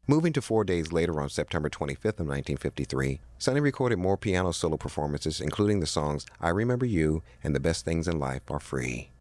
Moving to 4 days later on September 25th of 1953, Sonny recorded more piano solo performances, including the songs I Remember You and The Best Things in Life Are Free.